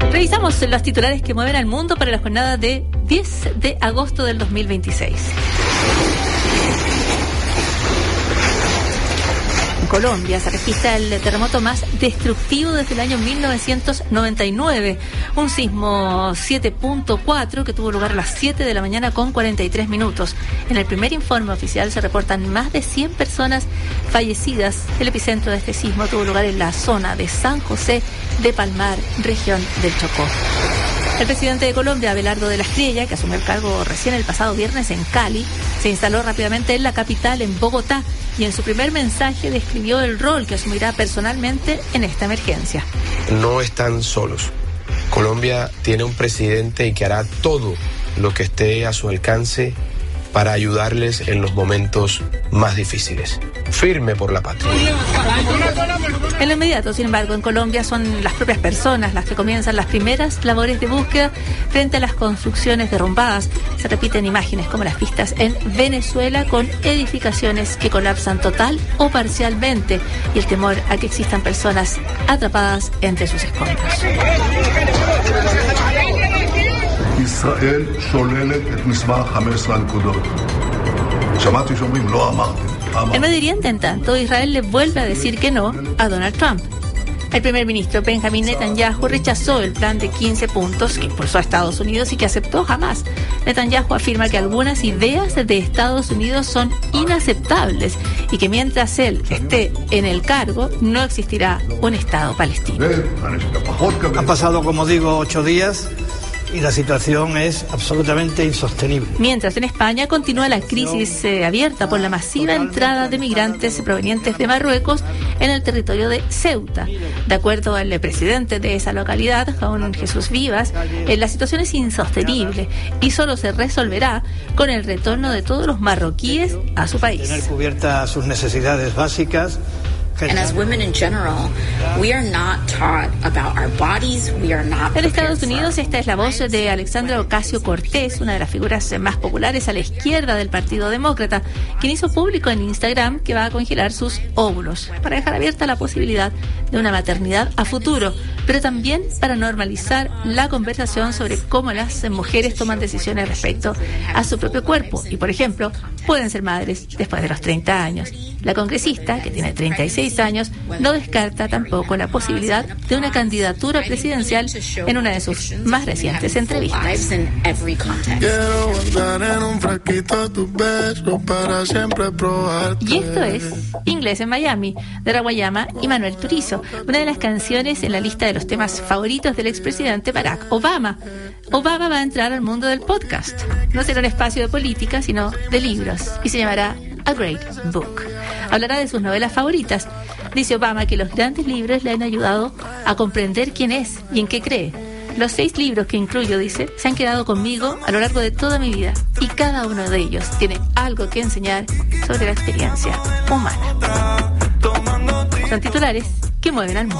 Revisamos los titulares que mueven al mundo para la jornada de 10 de agosto del 2026. En Colombia se registra el terremoto más destructivo desde el año 1999, un sismo 7.4 que tuvo lugar a las 7 de la mañana con 43 minutos. En el primer informe oficial se reportan más de 100 personas fallecidas. El epicentro de este sismo tuvo lugar en la zona de San José de Palmar, región del Chocó. El presidente de Colombia, Abelardo de la Espriella, que asumió el cargo recién el pasado viernes en Cali, se instaló rápidamente en la capital, en Bogotá, y en su primer mensaje describió el rol que asumirá personalmente en esta emergencia. No están solos. Colombia tiene un presidente y que hará todo lo que esté a su alcance para ayudarles en los momentos más difíciles. Firme por la patria. En lo inmediato, sin embargo, en Colombia son las propias personas las que comienzan las primeras labores de búsqueda frente a las construcciones derrumbadas. Se repiten imágenes como las vistas en Venezuela, con edificaciones que colapsan total o parcialmente, y el temor a que existan personas atrapadas entre sus escombros. ישראל שוללת את מספר 15 הנקודות. שמעתי שאומרים לא אמרתם. En Medio Oriente, en tanto, Israel le vuelve a decir que no a Donald Trump. El primer ministro Benjamin Netanyahu rechazó el plan de 15 puntos que impulsó a Estados Unidos y que aceptó Hamás. Netanyahu afirma que algunas ideas de Estados Unidos son inaceptables y que mientras él esté en el cargo no existirá un Estado palestino. Han pasado, como digo, 8 días y la situación es absolutamente insostenible. Mientras en España continúa la crisis abierta por la masiva entrada de migrantes provenientes de Marruecos en el territorio de Ceuta. De acuerdo al presidente de esa localidad, Juan Jesús Vivas, la situación es insostenible y solo se resolverá con el retorno de todos los marroquíes a su país. Tener cubiertas sus necesidades básicas. And as women in general, we are not taught about our bodies, we are not. En Estados Unidos, esta es la voz de Alexandra Ocasio-Cortez, una de las figuras más populares a la izquierda del Partido Demócrata, quien hizo público en Instagram que va a congelar sus óvulos para dejar abierta la posibilidad de una maternidad a futuro, pero también para normalizar la conversación sobre cómo las mujeres toman decisiones respecto a su propio cuerpo y, por ejemplo, pueden ser madres después de los 30 años. La congresista, que tiene 36 años, no descarta tampoco la posibilidad de una candidatura presidencial en una de sus más recientes entrevistas. Y esto es Inglés en Miami, de Rawayama y Manuel Turizo, una de las canciones en la lista de los temas favoritos del expresidente Barack Obama. Obama va a entrar al mundo del podcast. No será un espacio de política, sino de libros, y se llamará A Great Book. Hablará de sus novelas favoritas. Dice Obama que los grandes libros le han ayudado a comprender quién es y en qué cree. Los 6 libros que incluyo, dice, se han quedado conmigo a lo largo de toda mi vida y cada uno de ellos tiene algo que enseñar sobre la experiencia humana. Son titulares que mueven al mundo.